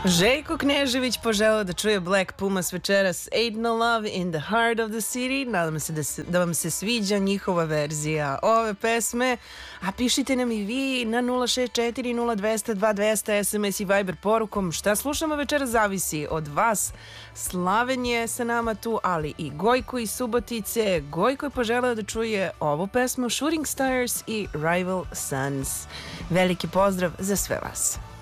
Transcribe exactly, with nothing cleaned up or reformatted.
Željko Knežević poželeo da čuje Black Pumas večeras Ain't No Love in the Heart of the City. Nadam se da, se da vam se sviđa njihova verzija ove pesme. A pišite nam i vi na nula šest četiri nula dva zero dva dva zero zero S M S i Viber porukom. Šta slušamo večeras zavisi od vas. Slaven je sa nama tu, ali i Gojko iz Subotice. Gojko je poželeo da čuje ovu pesmu Shooting Stars i Rival Sons. Veliki pozdrav za sve vas.